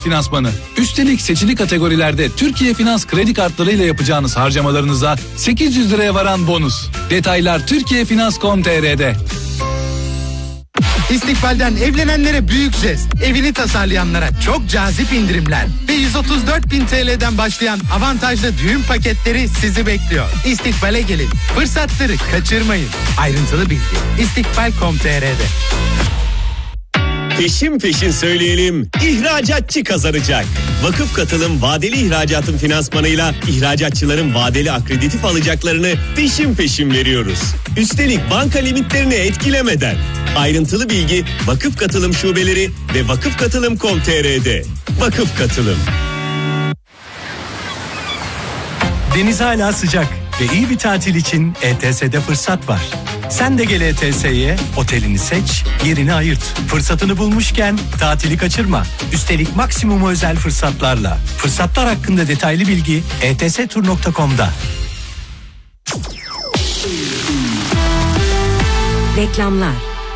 finansmanı. Üstelik seçili kategorilerde Türkiye Finans kredi kartlarıyla yapacağınız harcamalarınıza 800 liraya varan bonus. Detaylar turkiyefinans.com.tr'de. İstikbal'den evlenenlere büyük jest, evini tasarlayanlara çok cazip indirimler ve 134.000 TL'den başlayan avantajlı düğün paketleri sizi bekliyor. İstikbal'e gelin, fırsatları kaçırmayın. Ayrıntılı bilgi istikbal.com.tr'de. Peşin peşin söyleyelim, ihracatçı kazanacak. Vakıf Katılım vadeli ihracatın finansmanıyla ihracatçıların vadeli akreditif alacaklarını peşin peşin veriyoruz. Üstelik banka limitlerini etkilemeden. Ayrıntılı bilgi Vakıf Katılım şubeleri ve vakıfkatılım.com.tr'de. Vakıf Katılım. Deniz hala sıcak ve iyi bir tatil için ETS'de fırsat var. Sen de gel ETS'ye, otelini seç, yerini ayırt. Fırsatını bulmuşken tatili kaçırma. Üstelik maksimum özel fırsatlarla. Fırsatlar hakkında detaylı bilgi etstur.com'da. Reklamlar.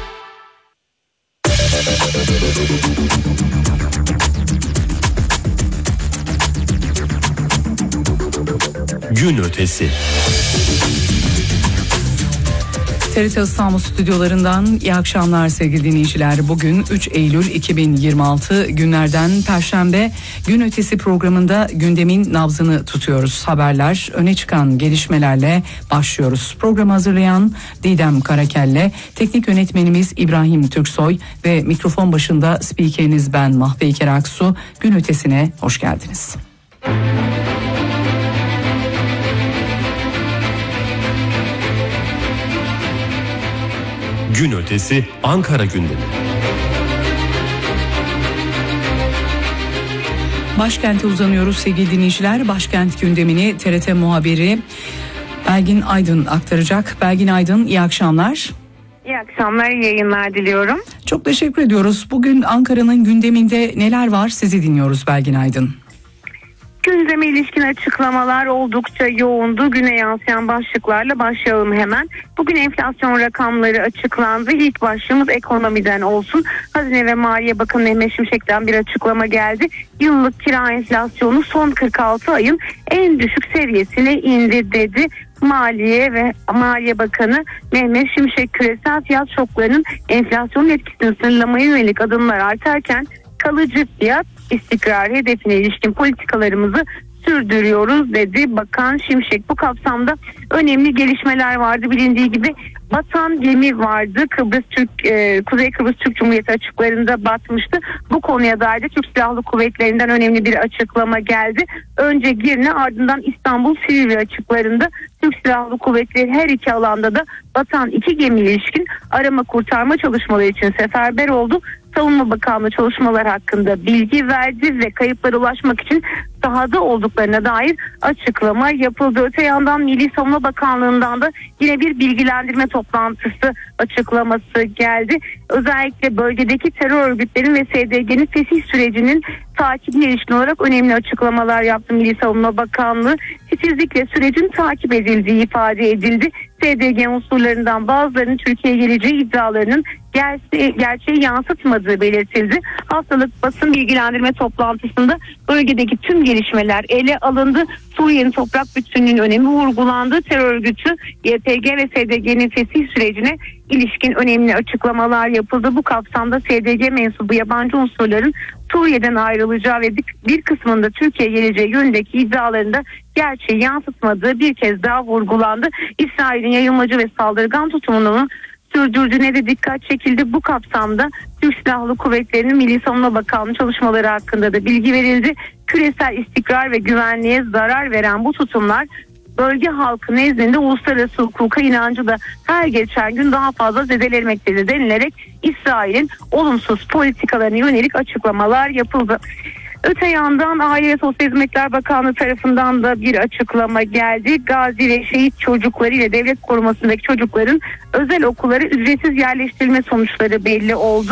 Gün ötesi. TRT İstanbul stüdyolarından iyi akşamlar sevgili dinleyiciler. Bugün 3 Eylül 2026 günlerden Perşembe. Gün ötesi programında gündemin nabzını tutuyoruz. Haberler, öne çıkan gelişmelerle başlıyoruz. Programı hazırlayan Didem Karakelle, teknik yönetmenimiz İbrahim Türksoy ve mikrofon başında spikeriniz ben Mahpeyker Aksu. Gün ötesine hoş geldiniz. Gün ötesi Ankara gündemi. Başkente uzanıyoruz sevgili dinleyiciler. Başkent gündemini TRT muhabiri Belgin Aydın aktaracak. Belgin Aydın, iyi akşamlar. İyi akşamlar, iyi yayınlar diliyorum. Çok teşekkür ediyoruz. Bugün Ankara'nın gündeminde neler var, sizi dinliyoruz Belgin Aydın. Gündeme ilişkin açıklamalar oldukça yoğundu. Güne yansıyan başlıklarla başlayalım hemen. Bugün enflasyon rakamları açıklandı. İlk başlığımız ekonomiden olsun. Hazine ve Maliye Bakanı Mehmet Şimşek'ten bir açıklama geldi. Yıllık kira enflasyonu son 46 ayın en düşük seviyesine indi dedi. Maliye Bakanı Mehmet Şimşek, küresel fiyat şoklarının enflasyonun etkisini sınırlamaya yönelik adımlar artarken kalıcı fiyat istikrarı hedefine ilişkin politikalarımızı sürdürüyoruz dedi Bakan Şimşek. Bu kapsamda önemli gelişmeler vardı. Bilindiği gibi batan gemi vardı. Kuzey Kıbrıs Türk Cumhuriyeti açıklarında batmıştı. Bu konuya dair de Türk Silahlı Kuvvetleri'nden önemli bir açıklama geldi. Önce Girne, ardından İstanbul Silivri açıklarında Türk Silahlı Kuvvetleri her iki alanda da batan iki gemiye ilişkin arama kurtarma çalışmaları için seferber oldu. Savunma Bakanlığı çalışmalar hakkında bilgi verdi ve kayıplara ulaşmak için sahada olduklarına dair açıklama yapıldı. Öte yandan Milli Savunma Bakanlığı'ndan da yine bir bilgilendirme toplantısı açıklaması geldi. Özellikle bölgedeki terör örgütlerin ve SDG'nin fesih sürecinin takibine ilişkin olarak önemli açıklamalar yaptı Milli Savunma Bakanlığı. Titizlikle sürecin takip edildiği ifade edildi. SDG unsurlarından bazılarının Türkiye'ye geleceği iddialarının gerçeği yansıtmadığı belirtildi. Haftalık basın bilgilendirme toplantısında bölgedeki tüm gelişmeler ele alındı. Suriye'nin toprak bütünlüğünün önemi vurgulandı. Terör örgütü YPG ve SDG'nin fesih sürecine ilişkin önemli açıklamalar yapıldı. Bu kapsamda SDG mensubu yabancı unsurların Suriye'den ayrılacağı ve bir kısmında Türkiye'ye geleceği yönündeki iddialarında gerçeği yansıtmadığı bir kez daha vurgulandı. İsrail'in yayılmacı ve saldırgan tutumunu sürdürdüğüne de dikkat çekildi. Bu kapsamda Türk Silahlı Kuvvetleri'nin Milli Savunma Bakanlığı çalışmaları hakkında da bilgi verildi. Küresel istikrar ve güvenliğe zarar veren bu tutumlar bölge halkı nezdinde uluslararası hukuka inancı da her geçen gün daha fazla zedelenmektedir denilerek İsrail'in olumsuz politikalarına yönelik açıklamalar yapıldı. Öte yandan Aile ve Sosyal Hizmetler Bakanlığı tarafından da bir açıklama geldi. Gazi ve şehit çocukları ile devlet korumasındaki çocukların özel okullara ücretsiz yerleştirilme sonuçları belli oldu.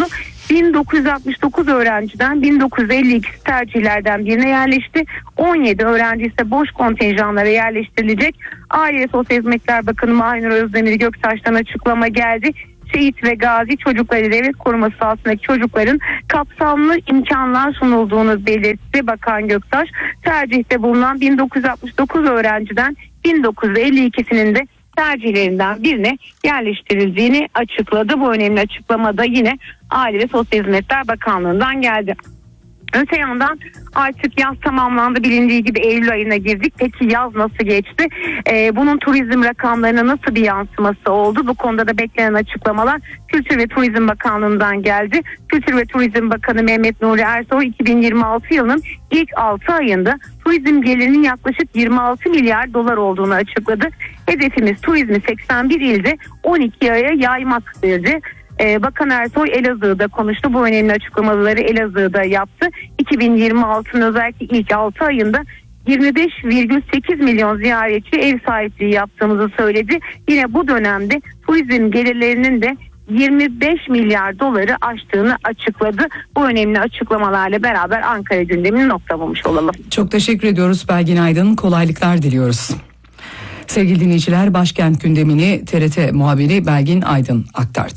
1969 öğrenciden 1952 tercihlerden birine yerleşti. 17 öğrenci ise boş kontenjanlara yerleştirilecek. Aile ve Sosyal Hizmetler Bakanı Mahinur Özdemir Göktaş'tan açıklama geldi. şehit ve gazi çocukları devlet koruması altındaki çocukların kapsamlı imkanlar sunulduğunu belirtti Bakan Göktaş. Tercihte bulunan 1969 öğrenciden 1952'sinin de tercihlerinden birine yerleştirildiğini açıkladı. Bu önemli açıklamada yine Aile ve Sosyal Hizmetler Bakanlığı'ndan geldi. Öte yandan artık yaz tamamlandı, bilindiği gibi Eylül ayına girdik. Peki yaz nasıl geçti? Bunun turizm rakamlarına nasıl bir yansıması oldu? Bu konuda da beklenen açıklamalar Kültür ve Turizm Bakanlığı'ndan geldi. Kültür ve Turizm Bakanı Mehmet Nuri Ersoy 2026 yılının ilk 6 ayında turizm gelirinin yaklaşık 26 milyar dolar olduğunu açıkladı. Hedefimiz turizmi 81 ilde 12 aya yaymak dedi. Bakan Ersoy Elazığ'da konuştu. Bu önemli açıklamaları Elazığ'da yaptı. 2026'nın özellikle ilk 6 ayında 25,8 milyon ziyaretçi ev sahipliği yaptığımızı söyledi. Yine bu dönemde turizm gelirlerinin de 25 milyar doları aştığını açıkladı. Bu önemli açıklamalarla beraber Ankara gündemini noktalamış olalım. Çok teşekkür ediyoruz Belgin Aydın. Kolaylıklar diliyoruz. Sevgili dinleyiciler, başkent gündemini TRT muhabiri Belgin Aydın aktardı.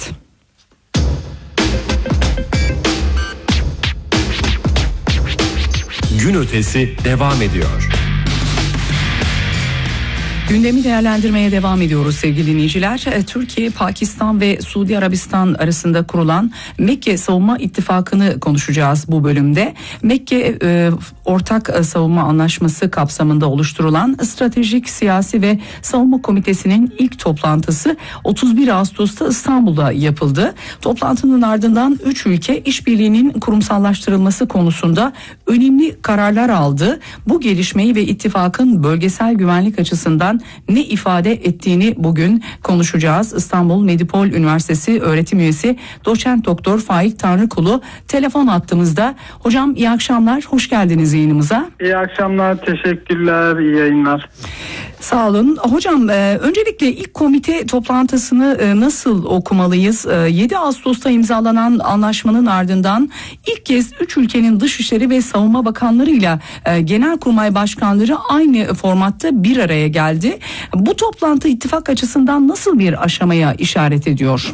Gün ötesi devam ediyor. Gündemi değerlendirmeye devam ediyoruz sevgili dinleyiciler. Türkiye, Pakistan ve Suudi Arabistan arasında kurulan Mekke Savunma İttifakı'nı konuşacağız bu bölümde. Mekke Ortak Savunma Anlaşması kapsamında oluşturulan Stratejik Siyasi ve Savunma Komitesi'nin ilk toplantısı 31 Ağustos'ta İstanbul'da yapıldı. Toplantının ardından 3 ülke işbirliğinin kurumsallaştırılması konusunda önemli kararlar aldı. Bu gelişmeyi ve ittifakın bölgesel güvenlik açısından ne ifade ettiğini bugün konuşacağız. İstanbul Medipol Üniversitesi öğretim üyesi Doçent Doktor Faik Tanrıkulu telefon hattımızda. Hocam iyi akşamlar, hoş geldiniz yayınımıza. İyi akşamlar, teşekkürler, iyi yayınlar. Sağ olun. Hocam öncelikle ilk komite toplantısını nasıl okumalıyız? 7 Ağustos'ta imzalanan anlaşmanın ardından ilk kez 3 ülkenin Dışişleri ve Savunma Bakanlarıyla Genelkurmay Başkanları aynı formatta bir araya geldi. Bu toplantı ittifak açısından nasıl bir aşamaya işaret ediyor?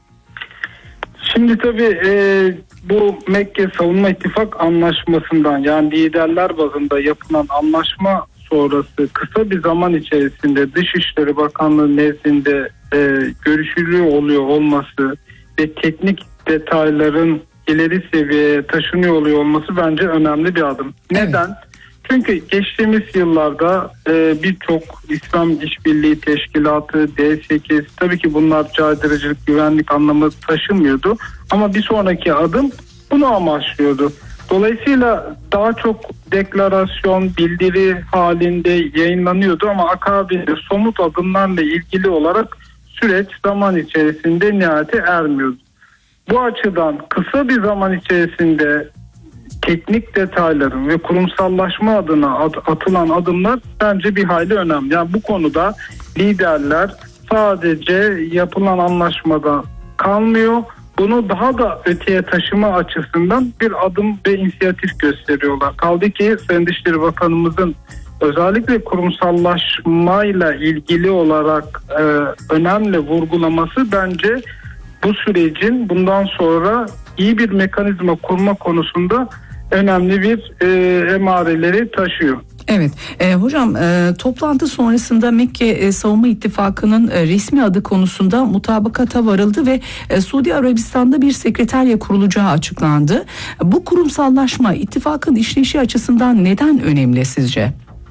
Şimdi tabii bu Mekke Savunma İttifak Anlaşması'ndan, yani liderler bazında yapılan anlaşma sonrası kısa bir zaman içerisinde Dışişleri Bakanlığı nezdinde görüşülüyor oluyor olması ve teknik detayların ileri seviyeye taşınıyor oluyor olması bence önemli bir adım. Neden? Evet. Çünkü geçtiğimiz yıllarda birçok İslam İşbirliği Teşkilatı, D8, tabii ki bunlar caydırıcılık, güvenlik anlamı taşımıyordu. Ama bir sonraki adım bunu amaçlıyordu. Dolayısıyla daha çok deklarasyon, bildiri halinde yayınlanıyordu ama akabinde somut adımlarla ilgili olarak süreç zaman içerisinde nihayete ermiyordu. Bu açıdan kısa bir zaman içerisinde teknik detayların ve kurumsallaşma adına atılan adımlar bence bir hayli önemli. Yani bu konuda liderler sadece yapılan anlaşmada kalmıyor. Bunu daha da öteye taşıma açısından bir adım ve inisiyatif gösteriyorlar. Kaldı ki Sayın Dışişleri Bakanımızın özellikle kurumsallaşmayla ilgili olarak önemli vurgulaması bence bu sürecin bundan sonra iyi bir mekanizma kurma konusunda önemli bir emareleri taşıyor. Evet hocam, toplantı sonrasında Mekke Savunma İttifakı'nın resmi adı konusunda mutabakata varıldı ve Suudi Arabistan'da bir sekreterya kurulacağı açıklandı. Bu kurumsallaşma ittifakın işleyişi açısından neden önemli sizce?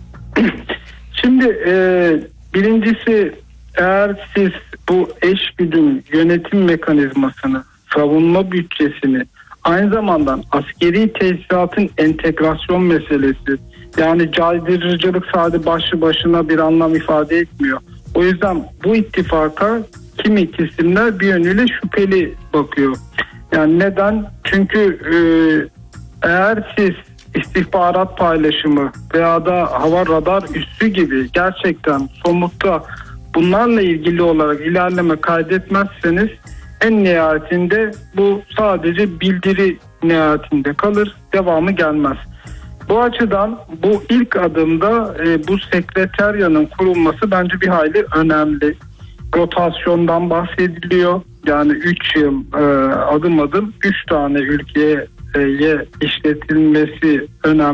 Şimdi birincisi, eğer siz bu eşgüdüm yönetim mekanizmasını, savunma bütçesini, aynı zamanda askeri tesisatın entegrasyon meselesi, yani caydırıcılık sadece başlı başına bir anlam ifade etmiyor. O yüzden bu ittifaka kimi kesimler bir yönüyle şüpheli bakıyor. Yani neden? Çünkü eğer siz istihbarat paylaşımı veya da hava radar üssü gibi gerçekten somutta bunlarla ilgili olarak ilerleme kaydetmezseniz en nihayetinde bu sadece bildiri nihayetinde kalır, devamı gelmez. Bu açıdan bu ilk adımda bu sekreteryanın kurulması bence bir hayli önemli. Rotasyondan bahsediliyor. yani 3 yıl adım adım 3 tane ülkeye işletilmesi önemli.